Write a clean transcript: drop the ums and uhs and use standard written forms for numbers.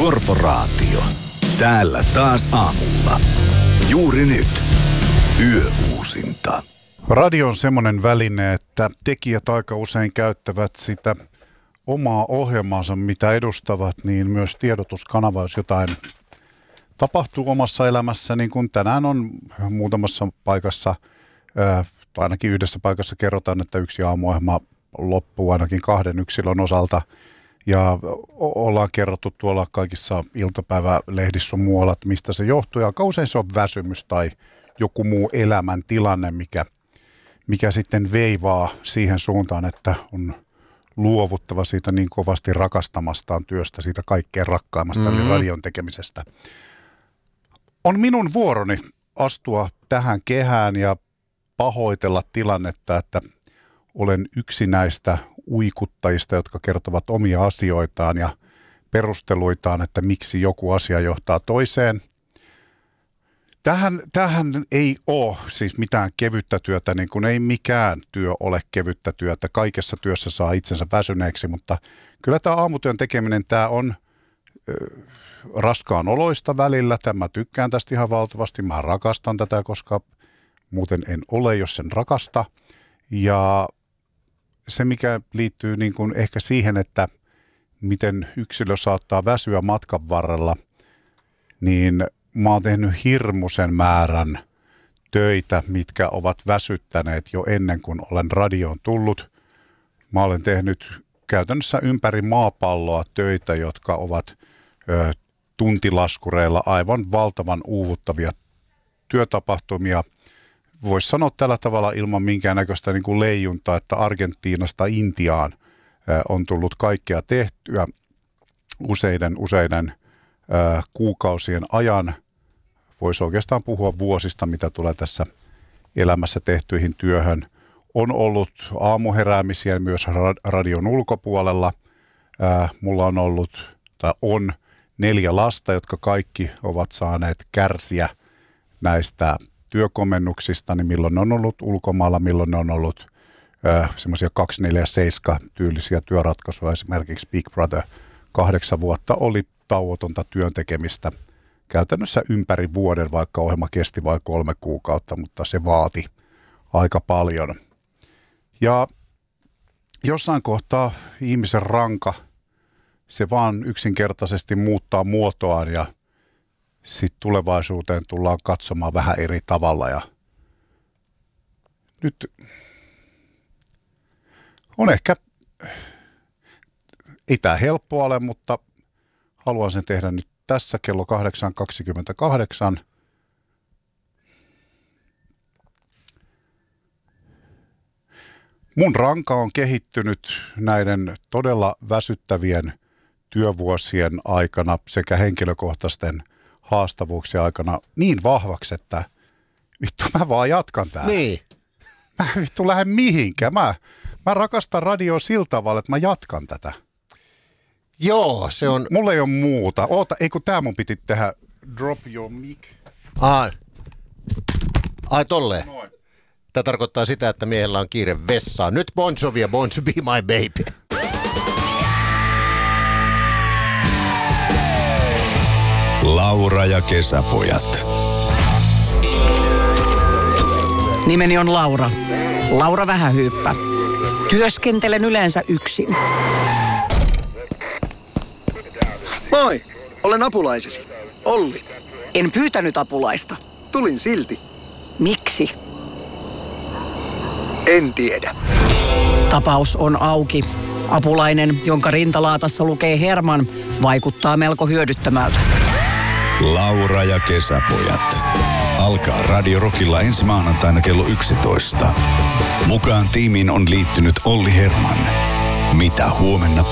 Korporaatio. Täällä taas aamulla. Juuri nyt. Yöuusinta. Radio on semmoinen väline, että tekijät aika usein käyttävät sitä omaa ohjelmaansa, mitä edustavat, niin myös tiedotuskanava, jos jotain tapahtuu omassa elämässä, niin kuin tänään on muutamassa paikassa, tai ainakin yhdessä paikassa kerrotaan, että yksi aamuohjelma loppuu ainakin 2 yksilön osalta. Ja ollaan kerrottu tuolla kaikissa iltapäivälehdissä muualla, että mistä se johtuu. Ja aika usein se on väsymys tai joku muu elämäntilanne, mikä sitten veivaa siihen suuntaan, että on luovuttava siitä niin kovasti rakastamastaan työstä, siitä kaikkein rakkaimmasta, eli radion tekemisestä. On minun vuoroni astua tähän kehään ja pahoitella tilannetta, että olen yksi näistä uikuttajista, jotka kertovat omia asioitaan ja perusteluitaan, että miksi joku asia johtaa toiseen. Tähän ei ole siis mitään kevyttä työtä, niin kuin ei mikään työ ole kevyttä työtä. Kaikessa työssä saa itsensä väsyneeksi, mutta kyllä tämä aamutyön tekeminen, tämä on raskaan oloista välillä. Mä tykkään tästä ihan valtavasti. Mä rakastan tätä, koska muuten en ole, jos sen rakasta. Ja se, mikä liittyy niin kuin ehkä siihen, että miten yksilö saattaa väsyä matkan varrella, niin mä oon tehnyt hirmuisen määrän töitä, mitkä ovat väsyttäneet jo ennen kuin olen radioon tullut. Mä olen tehnyt käytännössä ympäri maapalloa töitä, jotka ovat tuntilaskureilla aivan valtavan uuvuttavia työtapahtumia. Voisi sanoa tällä tavalla ilman minkäännäköistä niin kuin leijuntaa, että Argentiinasta Intiaan on tullut kaikkea tehtyä useiden kuukausien ajan. Voisi oikeastaan puhua vuosista, mitä tulee tässä elämässä tehtyihin työhön. On ollut aamuheräämisiä myös radion ulkopuolella. Mulla on ollut, tai on 4 lasta, jotka kaikki ovat saaneet kärsiä näistä työkomennuksista, niin milloin ne on ollut ulkomailla, milloin ne on ollut semmoisia 247 tyylisiä työratkaisuja. Esimerkiksi Big Brother 8 vuotta oli tauotonta työn tekemistä käytännössä ympäri vuoden, vaikka ohjelma kesti vain 3 kuukautta, mutta se vaati aika paljon. Ja jossain kohtaa ihmisen ranka, se vaan yksinkertaisesti muuttaa muotoaan ja sitten tulevaisuuteen tullaan katsomaan vähän eri tavalla. Ja nyt on ehkä, ei tämä helppoa ole, mutta haluan sen tehdä nyt tässä kello 8.28. Mun ranka on kehittynyt näiden todella väsyttävien työvuosien aikana sekä henkilökohtaisten haastavuuksien aikana niin vahvaksi, että vittu mä vaan jatkan täällä. Niin. Mä vittu lähden mihinkään. Mä rakastan radioa sillä tavalla, että mä jatkan tätä. Joo, se on. Mulla ei ole muuta. Oota, ei kun tää mun piti tehdä. Drop your mic. Ai tolleen. Noin. Tämä tarkoittaa sitä, että miehellä on kiire vessaan. Nyt Bon Jovi ja Born to Be My Baby. Laura ja kesäpojat. Nimeni on Laura. Laura Vähähyyppä. Työskentelen yleensä yksin. Moi, olen apulaisesi. Olli. En pyytänyt apulaista. Tulin silti. Miksi? En tiedä. Tapaus on auki. Apulainen, jonka rintalaatassa lukee Herman, vaikuttaa melko hyödyttömältä. Laura ja kesäpojat. Alkaa Radio Rockilla ensi maanantaina kello 11. Mukaan tiimiin on liittynyt Olli Herman. Mitä huomenna